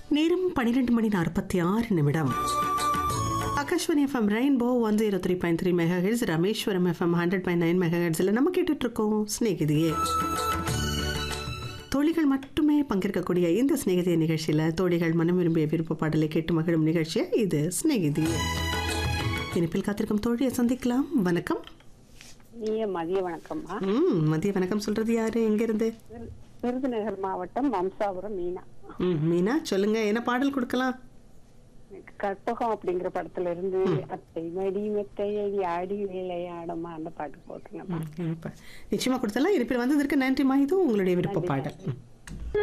நேரம் 12:46 Akashvani FM rainbow 103.3 megahertz, Rameswaram FM 100.9 மெகாஹெர்ட்ஸில் நம்ம கேட்டுட்டு இருக்கோம் ஸ்நேகிதியே. தோழிகள் மட்டுமே பங்கேற்கக்கூடிய இந்த ஸ்நேகிதிய நிகழ்ச்சியில் தோழிகள் மனம் விரும்பிய விருப்ப பாடலை கேட்டு மகிழும் நிகழ்ச்சியை இது ஸ்நேகிதியே. இனிப்பில் காத்திருக்கும் தோழியை சந்திக்கலாம். வணக்கம். மதிய வணக்கம்மா. மதிய வணக்கம் சொல்றது யாரு, எங்க இருந்து? விருதுநகர் மாவட்டம் வம்சாபுரம் மீனா. மீனா, சொல்லுங்க, என்ன பாடல் கொடுக்கலாம்? கற்பகம் அப்படிங்கிற படத்துல இருந்து அத்தை மடி மெத்தையடி ஆடி விளையாடமா அந்த பாட்டு போட்டுருங்கம்மா. நிச்சயமா கொடுத்தலாம். இனிப்பில் வந்ததற்கு நன்றிமா. இது உங்களுடைய விருப்ப பாடல்.